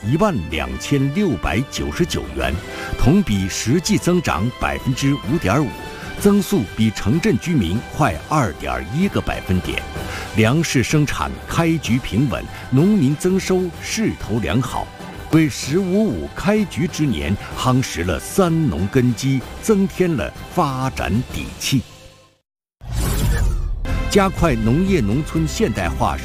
12699元，同比实际增长5.5%，增速比城镇居民快2.1个百分点。粮食生产开局平稳，农民增收势头良好，为“1055”开局之年夯实了三农根基，增添了发展底气。加快农业农村现代化